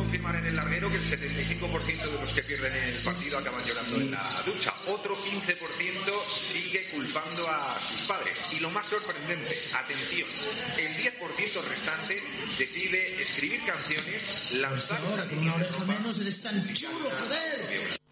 confirmar en el larguero que el 75% de los que pierden el partido acaban llorando en la ducha. Otro 15% sigue culpando a sus padres. Y lo más sorprendente, atención, el 10% restante decide escribir canciones, lanzar... Ahora con una oreja menos eres tan chulo, joder.